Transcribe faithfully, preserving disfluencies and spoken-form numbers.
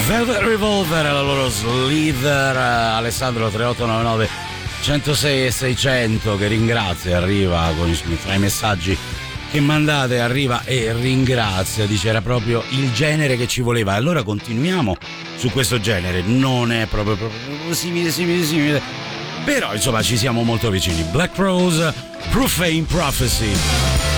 Velvet Revolver, la loro Slither. Alessandro tre otto nove nove centosei e seicento che ringrazia e arriva con i, tra i messaggi che mandate, arriva e ringrazia, dice era proprio il genere che ci voleva. Allora continuiamo su questo genere, non è proprio, proprio simile simile simile, però insomma ci siamo molto vicini. Black Rose, Profane Prophecy.